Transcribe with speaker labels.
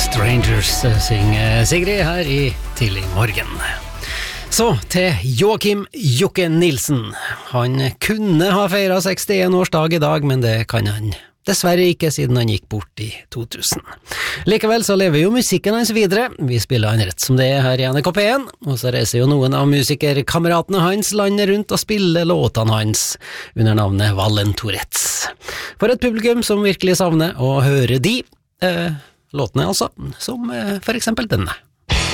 Speaker 1: Strangers synger Sigrid her i Tidlig morgen. Så til Joakim Jokke Nilsen. Han kunne ha feiret 61-årsdag i dag, men det kan han dessverre ikke siden han gikk bort i 2000. Likevel så lever jo musikken hans videre. Vi spiller han rett som det er her i NRK1, og så reiser jo noen av musikerkameratene hans landet rundt og spiller låtene hans under navnet Vallen Tourettes. For et publikum som virkelig savner å høre de låtene altså, som for eksempel denne.